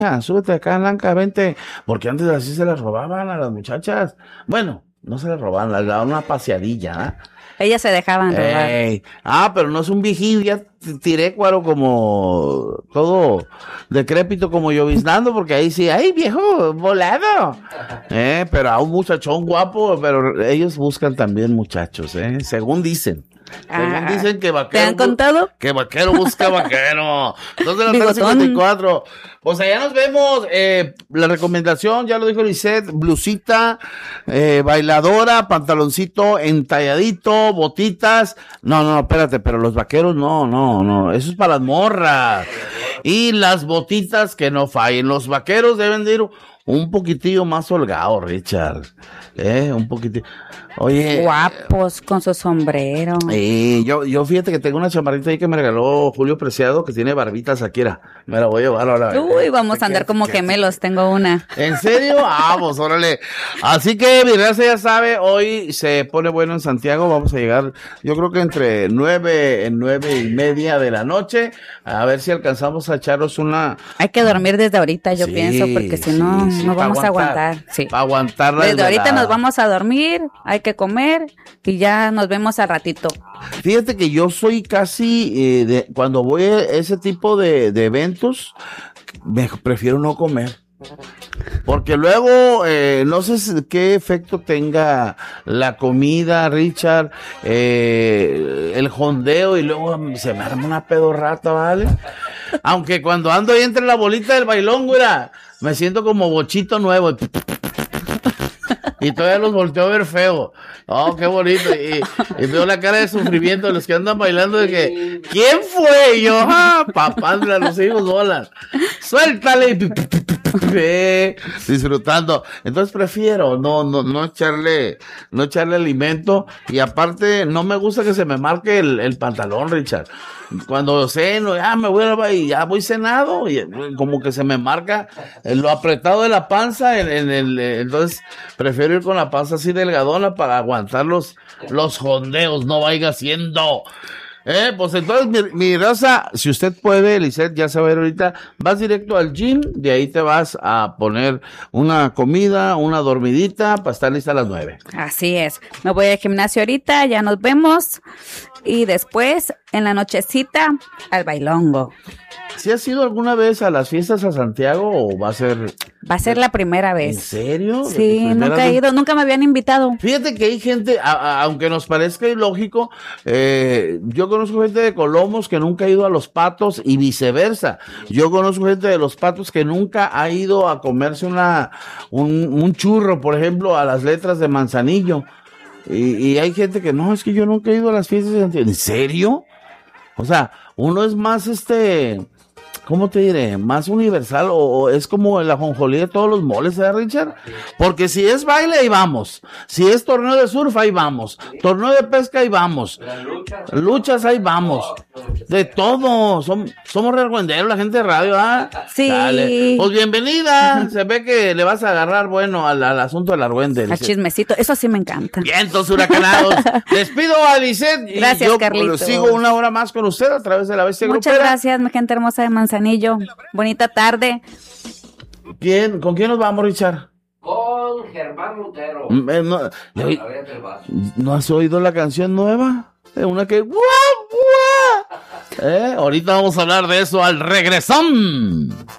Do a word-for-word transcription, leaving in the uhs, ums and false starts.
súbete acá, Blanca, vente, porque antes así se las robaban a las muchachas. Bueno, no se las robaban, les daban una paseadilla, ¿eh? Ellas se dejaban robar. Ey. Ah, pero no es un viejillo, ya tirécuaro como todo decrépito como lloviznando, porque ahí sí, ¡ay, viejo, volado! Eh, pero a un muchachón guapo, pero ellos buscan también muchachos, ¿eh? Según dicen. Según Ah, dicen que vaquero. ¿te han contado? Que vaquero busca vaquero. Dos de la tarde, cincuenta y cuatro. Pues allá nos vemos. Eh, la recomendación, ya lo dijo Lisette, blusita, eh, bailadora, pantaloncito entalladito, botitas. No, no, espérate, pero los vaqueros no, no, no. Eso es para las morras. Y las botitas que no fallen. Los vaqueros deben de ir un poquitillo más holgados, Richard. Eh, un poquitillo. Oye. Guapos con su sombrero. Eh, yo, yo fíjate que tengo una chamarrita ahí que me regaló Julio Preciado que tiene barbita Shakira. Me la voy a llevar ahora. Uy, vamos a andar como gemelos, tengo una. ¿En serio? Vamos, órale. Así que mi raza ya sabe, hoy se pone bueno en Santiago. Vamos a llegar, yo creo que entre nueve, en nueve y media de la noche. A ver si alcanzamos a echarnos una. Hay que dormir desde ahorita, yo Sí, pienso, porque si no, sí, sí, no pa' vamos a aguantar, aguantar. Sí. Para aguantar la Desde ahorita desvelada. nos vamos a dormir, hay que comer y ya nos vemos al ratito. Fíjate que yo soy casi, eh, de, cuando voy a ese tipo de, de eventos, me prefiero no comer. Porque luego, eh, no sé si- qué efecto tenga la comida, Richard, eh, el jondeo, y luego se me arma una pedorrata, ¿vale? Aunque cuando ando ahí entre la bolita del bailón, güera, me siento como bochito nuevo. Y todavía los volteo a ver feo. Oh, qué bonito. Y, y veo la cara de sufrimiento de los que andan bailando de que, ¿quién fue? Y yo, ah, papá, los hijos bolas. Suéltale. Eh, disfrutando. Entonces prefiero no, no, no echarle, no echarle alimento. Y aparte, no me gusta que se me marque el, el pantalón, Richard. Cuando ceno, ya me voy a y ya voy cenado, y como que se me marca lo apretado de la panza, en, en el, entonces prefiero ir con la panza así delgadona para aguantar los, los jondeos, no vaya siendo. Eh, pues entonces, mi, mi raza, si usted puede, Lisette, ya se va a ver ahorita, vas directo al gym, de ahí te vas a poner una comida, una dormidita, para estar lista a las nueve. Así es. Me voy al gimnasio ahorita, ya nos vemos. Y después, en la nochecita, al bailongo. ¿Sí has ido alguna vez a las fiestas a Santiago o va a ser? Va a ser la primera vez. ¿En serio? Sí, Primera nunca he vez. ido, nunca me habían invitado. Fíjate que hay gente, a, a, aunque nos parezca ilógico, eh, yo conozco gente de Colomos que nunca ha ido a Los Patos y viceversa. Yo conozco gente de Los Patos que nunca ha ido a comerse una un, un churro, por ejemplo, a las Letras de Manzanillo. Y, y hay gente que no, es que yo nunca he ido a las fiestas de Santiago. ¿En serio? O sea, uno es más este... ¿Cómo te diré? Más universal o, o es como el ajonjolí de todos los moles, ¿eh, Richard? Porque si es baile, ahí vamos. Si es torneo de surf, ahí vamos. Torneo de pesca, ahí vamos. Luchas, luchas ahí vamos. De todo. Som, somos reargüenderos, la gente de radio, ¿ah? Sí. Dale. Pues bienvenida. Se ve que le vas a agarrar, bueno, al, al asunto del argüende. Al chismecito, eso sí me encanta. Bien, entonces, huracanados. Despido a Lisette. Y gracias, yo Carlitos. Sigo una hora más con usted a través de la bestia Muchas grupera. gracias, mi gente hermosa de Manzanillo. Bonita tarde. ¿Quién? ¿Con quién nos vamos, Richard? Con Germán Lutero. Eh, no, A ver, te vas. ¿No has oído la canción nueva? Es una que... ¡Guau, guau! Eh, ahorita vamos a hablar de eso al regresón.